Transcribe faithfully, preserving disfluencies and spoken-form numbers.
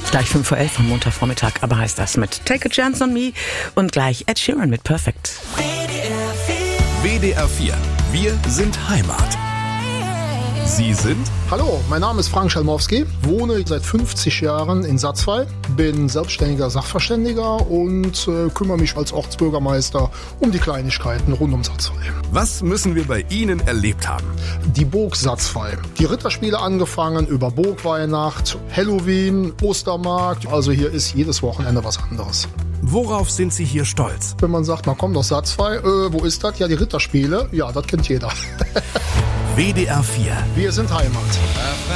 Gleich fünf vor elf am Montagvormittag, aber heißt das mit Take a Chance on Me und gleich Ed Sheeran mit Perfect. W D R vier. Wir sind Heimat. Sie sind? Hallo, mein Name ist Frank Schalmowski, wohne seit fünfzig Jahren in Satzwey, bin selbstständiger Sachverständiger und äh, kümmere mich als Ortsbürgermeister um die Kleinigkeiten rund um Satzwey. Was müssen wir bei Ihnen erlebt haben? Die Burg Satzwey. Die Ritterspiele angefangen über Burgweihnacht, Halloween, Ostermarkt. Also hier ist jedes Wochenende was anderes. Worauf sind Sie hier stolz? Wenn man sagt, man kommt aus Satzwey, äh, wo ist das? Ja, die Ritterspiele. Ja, das kennt jeder. W D R vier. Wir sind Heimat.